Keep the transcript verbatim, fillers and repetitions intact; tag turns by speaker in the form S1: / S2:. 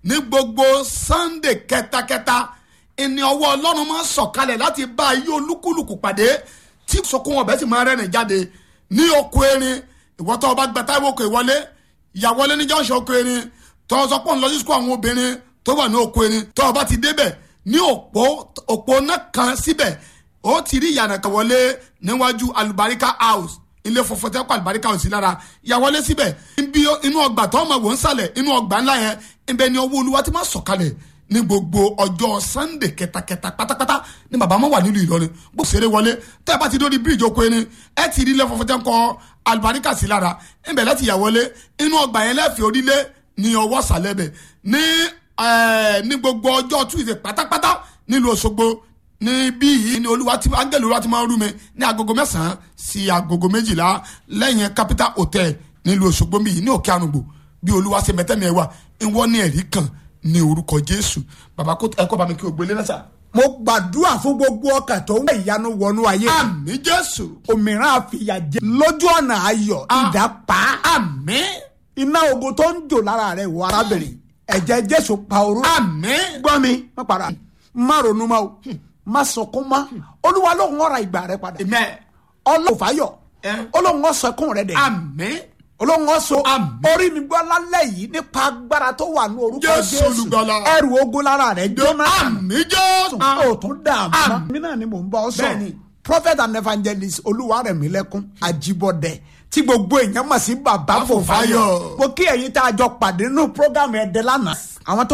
S1: ní gbogbo Sunday kẹtakẹta ìní ọwọ́ Ọlọ́run máa ń sọ̀kalẹ̀ láti bá ayé olúkúlùkù pàdé tí sọkún ọbẹ̀ sì máa rẹ́rìn jáde ní oko erin. ìwọ tó o bá gba táwọn oko ìwọlé ìyàwọlé ní jọ́ọ̀ṣì oko erin tó o sọ pé òun lọ sí sukú àwọn obìnrin tó wà ní oko erin tó o bá ti débẹ̀ ní òpó òpó náà kan síbẹ̀ ó ti rí ìyànà kan wọlé níwájú Alubarika House ilé funfun tẹ́ kọ́ Alubarika House lára ìyàwọlé síbẹ̀ ibi inú ọgbà tó ọmọ wò ń sàlẹ̀ inú ọgbà ńlá yẹn ibẹ̀ ni ọwọ́ Olúwa ti máa sọ̀kalẹ̀ ní gbogbo ọjọ́ Sunday kẹtakẹta pátápátá ní bàbá máa wà nílùú Ìlọrin bó ṣeré wọlé tẹ́ ẹ bá ti dórí bíríìjì oko erin ẹ ti rí ilé funfun tẹ́ kọ́ Alubarika sí lára ibẹ̀ láti ìyàwọlé inú ọgbà yẹn lẹ́fẹ̀ẹ́ orílẹ̀ ní ọwọ́ sàlẹ̀ bẹ̀ ní ní gbogbo ọjọ́ Tuesday pátápátá nílùú Òṣogbo níbí yìí ni olúwa tí áńgẹ́lì olúwa ti máa ń rú mi ní agogo mẹ́sàn-án sí agogo méjìlá lẹ́yìn Capital Hotel nílùú Òṣogbo mi yìí ní Òkè Àrùngbò bí olúwa ṣe mẹ́tẹ́mi ẹ̀ wá ìwọ ní ẹ̀rí kan ní orúkọ Jésù. bàbá ẹ̀kọ́ bá mi kí o gbélé náà sà.
S2: mo gbàdúrà fún gbogbo ọkàn tó ń wá ìyanu wọnú ayé.
S1: àmín Jésù.
S2: òmìrán àfìyà jẹ lójú ọ̀nà ayọ̀ ìdápá.
S1: àmín.
S2: iná ogun tó ń jò lára rẹ̀ wọ arábìnrin ẹ̀jẹ̀ Jésù pa oró.
S1: àmín.
S2: gbọ́ mi má para má ronú ma o má sọkún ma olúwa ló ń ọ̀ra ìgbà rẹ padà. ọlọ́run fàyọ̀ olóhùn ọ̀sẹ̀kùn rẹ dẹ̀.
S1: àmín.
S2: olóhùn ọ̀sọ̀ orí mi gbọ́ lálẹ́ yìí nípa agbára tó wà ní orúkọ
S1: Jésù olùgbàlà.
S2: ẹrù ogun lára rẹ jóná.
S1: àmín Jésù.
S2: o tún dààmú. mi náà ni mò ń bá ọ sọ. prophet and evangelist Olúwarẹ̀mílẹ́kún Ajíbọ́dẹ tí gbogbo èèyàn mọ̀ sí bàbá Fòfáyọ̀. mo kí ẹ̀yin tá a jọ pàdé nínú program ẹ̀dẹ́ lánàá. àwọn tó